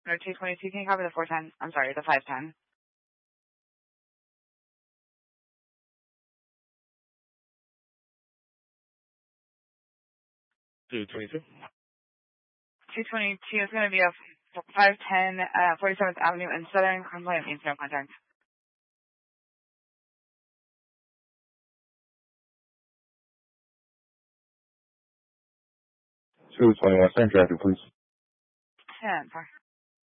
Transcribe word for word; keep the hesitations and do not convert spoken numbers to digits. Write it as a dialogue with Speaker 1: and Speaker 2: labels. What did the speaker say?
Speaker 1: Or two twenty-two, can you copy the four ten? I'm sorry, the five ten.
Speaker 2: two twenty-two.
Speaker 1: two twenty-two is going to be a five ten, uh, forty-seventh Avenue in Southern. Complaint means no contact.
Speaker 3: two twenty-one, same traffic, please.
Speaker 1: ten, sorry.